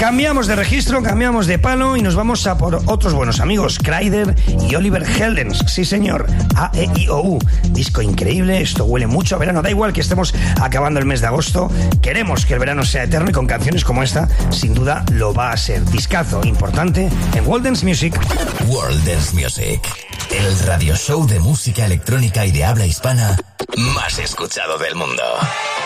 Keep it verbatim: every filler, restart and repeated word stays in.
Cambiamos de registro, cambiamos de palo y nos vamos a por otros buenos amigos, Kryder y Oliver Heldens. Sí, señor, A E I O U. Disco increíble, esto huele mucho a verano. Da igual que estemos acabando el mes de agosto. Queremos que el verano sea eterno y con canciones como esta, sin duda lo va a ser. Discazo importante en World Dance Music. World Dance Music, el radio show de música electrónica y de habla hispana más escuchado del mundo.